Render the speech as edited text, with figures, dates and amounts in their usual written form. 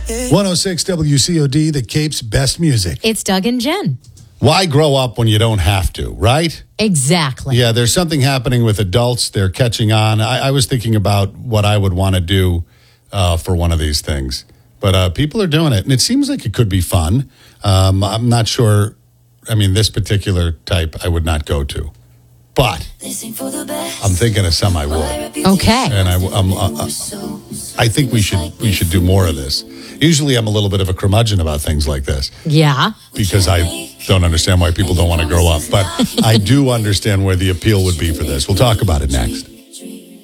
106 WCOD, the Cape's best music. It's Doug and Jen. Why grow up when you don't have to, right? Exactly. Yeah, there's something happening with adults. They're catching on. I was thinking about what I would want to do for one of these things. But people are doing it, and it seems like it could be fun. I'm not sure. I mean, this particular type I would not go to. But I'm thinking of some I would. Okay. And I think we should do more of this. Usually I'm a little bit of a curmudgeon about things like this. Yeah. Because I don't understand why people don't want to grow up. But I do understand where the appeal would be for this. We'll talk about it next.